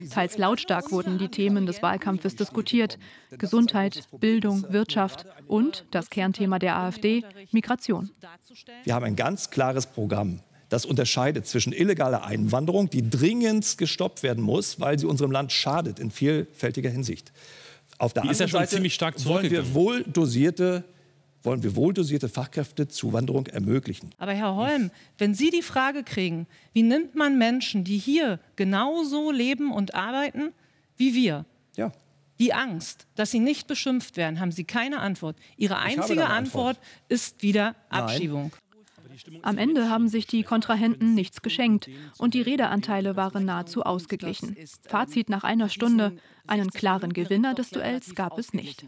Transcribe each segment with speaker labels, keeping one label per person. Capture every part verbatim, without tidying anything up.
Speaker 1: Teils lautstark wurden die Themen des Wahlkampfes diskutiert: Gesundheit, Bildung, Wirtschaft und das Kernthema der AfD, Migration.
Speaker 2: Wir haben ein ganz klares Programm, das unterscheidet zwischen illegaler Einwanderung, die dringend gestoppt werden muss, weil sie unserem Land schadet in vielfältiger Hinsicht. Auf der
Speaker 3: die
Speaker 2: anderen
Speaker 3: ist ja schon
Speaker 2: Seite
Speaker 3: ziemlich stark
Speaker 2: wollen wir wohl dosierte wollen wir wohldosierte Fachkräftezuwanderung ermöglichen.
Speaker 4: Aber Herr Holm, wenn Sie die Frage kriegen, wie nimmt man Menschen, die hier genauso leben und arbeiten wie wir,
Speaker 2: ja.
Speaker 4: die Angst, dass sie nicht beschimpft werden, haben Sie keine Antwort. Ihre einzige
Speaker 1: Antwort.
Speaker 4: Antwort ist wieder Abschiebung.
Speaker 1: Am Ende haben sich die Kontrahenten nichts geschenkt und die Redeanteile waren nahezu ausgeglichen. Fazit nach einer Stunde: einen klaren Gewinner des Duells gab es nicht.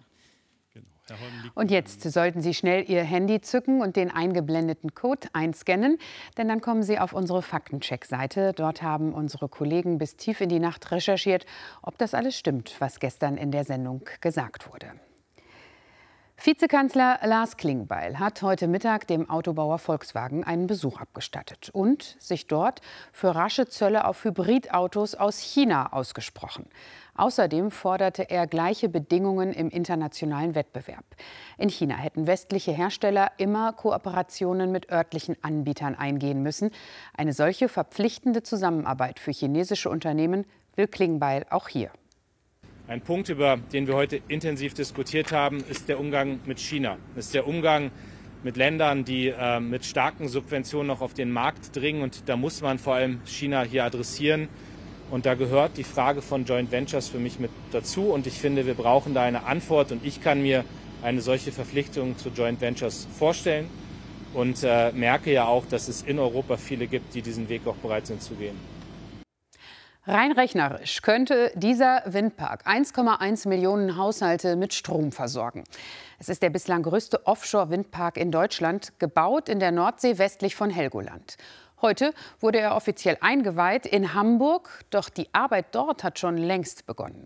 Speaker 5: Und jetzt sollten Sie schnell Ihr Handy zücken und den eingeblendeten Code einscannen, denn dann kommen Sie auf unsere Faktencheck-Seite. Dort haben unsere Kollegen bis tief in die Nacht recherchiert, ob das alles stimmt, was gestern in der Sendung gesagt wurde. Vizekanzler Lars Klingbeil hat heute Mittag dem Autobauer Volkswagen einen Besuch abgestattet und sich dort für rasche Zölle auf Hybridautos aus China ausgesprochen. Außerdem forderte er gleiche Bedingungen im internationalen Wettbewerb. In China hätten westliche Hersteller immer Kooperationen mit örtlichen Anbietern eingehen müssen. Eine solche verpflichtende Zusammenarbeit für chinesische Unternehmen will Klingbeil auch hier.
Speaker 6: Ein Punkt, über den wir heute intensiv diskutiert haben, ist der Umgang mit China. Das ist der Umgang mit Ländern, die äh, mit starken Subventionen noch auf den Markt dringen. Und da muss man vor allem China hier adressieren. Und da gehört die Frage von Joint Ventures für mich mit dazu. Und ich finde, wir brauchen da eine Antwort. Und ich kann mir eine solche Verpflichtung zu Joint Ventures vorstellen. Und äh, merke ja auch, dass es in Europa viele gibt, die diesen Weg auch bereit sind zu gehen.
Speaker 5: Rein rechnerisch könnte dieser Windpark eins Komma eins Millionen Haushalte mit Strom versorgen. Es ist der bislang größte Offshore-Windpark in Deutschland, gebaut in der Nordsee westlich von Helgoland. Heute wurde er offiziell eingeweiht in Hamburg, doch die Arbeit dort hat schon längst begonnen.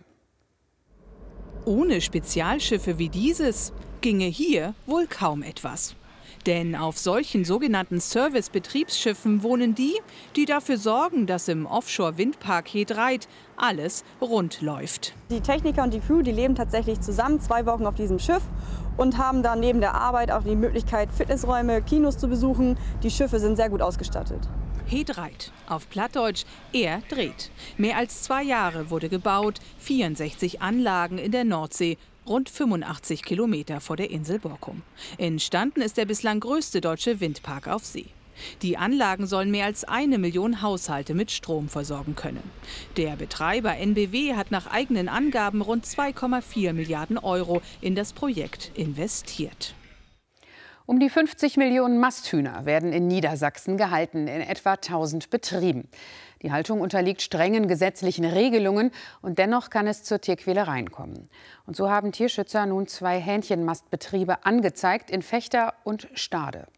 Speaker 7: Ohne Spezialschiffe wie dieses ginge hier wohl kaum etwas. Denn auf solchen sogenannten Service-Betriebsschiffen wohnen die, die dafür sorgen, dass im Offshore-Windpark He-Dreit alles rund läuft.
Speaker 8: Die Techniker und die Crew, die leben tatsächlich zusammen zwei Wochen auf diesem Schiff und haben dann neben der Arbeit auch die Möglichkeit, Fitnessräume, Kinos zu besuchen. Die Schiffe sind sehr gut ausgestattet.
Speaker 7: He-Dreit, auf Plattdeutsch, er dreht. Mehr als zwei Jahre wurde gebaut, vierundsechzig Anlagen in der Nordsee, rund fünfundachtzig Kilometer vor der Insel Borkum. Entstanden ist der bislang größte deutsche Windpark auf See. Die Anlagen sollen mehr als eine Million Haushalte mit Strom versorgen können. Der Betreiber N B W hat nach eigenen Angaben rund zwei Komma vier Milliarden Euro in das Projekt investiert.
Speaker 5: Um die fünfzig Millionen Masthühner werden in Niedersachsen gehalten, in etwa tausend Betrieben. Die Haltung unterliegt strengen gesetzlichen Regelungen und dennoch kann es zur Tierquälereien kommen. Und so haben Tierschützer nun zwei Hähnchenmastbetriebe angezeigt in Vechta und Stade.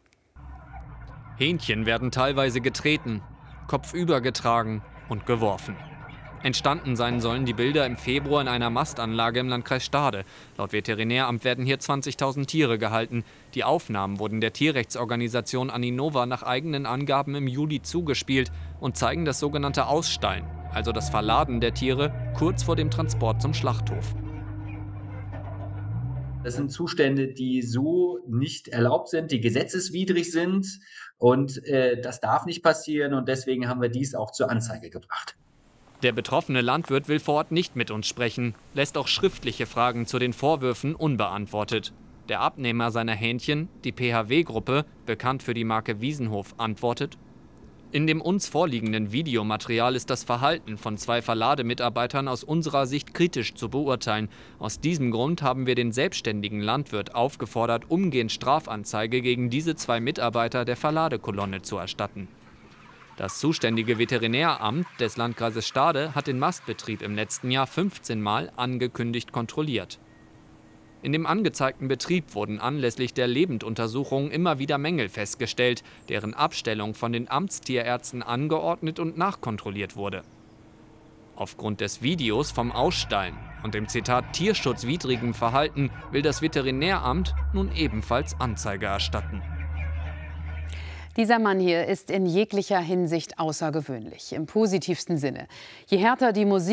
Speaker 9: Hähnchen werden teilweise getreten, kopfüber getragen und geworfen. Entstanden sein sollen die Bilder im Februar in einer Mastanlage im Landkreis Stade. Laut Veterinäramt werden hier zwanzigtausend Tiere gehalten. Die Aufnahmen wurden der Tierrechtsorganisation Aninova nach eigenen Angaben im Juli zugespielt und zeigen das sogenannte Ausstallen, also das Verladen der Tiere kurz vor dem Transport zum Schlachthof.
Speaker 10: Das sind Zustände, die so nicht erlaubt sind, die gesetzeswidrig sind und äh, das darf nicht passieren und deswegen haben wir dies auch zur Anzeige gebracht.
Speaker 9: Der betroffene Landwirt will vor Ort nicht mit uns sprechen, lässt auch schriftliche Fragen zu den Vorwürfen unbeantwortet. Der Abnehmer seiner Hähnchen, die P H W-Gruppe, bekannt für die Marke Wiesenhof, antwortet: In dem uns vorliegenden Videomaterial ist das Verhalten von zwei Verlademitarbeitern aus unserer Sicht kritisch zu beurteilen. Aus diesem Grund haben wir den selbstständigen Landwirt aufgefordert, umgehend Strafanzeige gegen diese zwei Mitarbeiter der Verladekolonne zu erstatten. Das zuständige Veterinäramt des Landkreises Stade hat den Mastbetrieb im letzten Jahr fünfzehn Mal angekündigt kontrolliert. In dem angezeigten Betrieb wurden anlässlich der Lebenduntersuchungen immer wieder Mängel festgestellt, deren Abstellung von den Amtstierärzten angeordnet und nachkontrolliert wurde. Aufgrund des Videos vom Ausstallen und dem Zitat tierschutzwidrigen Verhalten will das Veterinäramt nun ebenfalls Anzeige erstatten.
Speaker 5: Dieser Mann hier ist in jeglicher Hinsicht außergewöhnlich, im positivsten Sinne. Je härter die Musik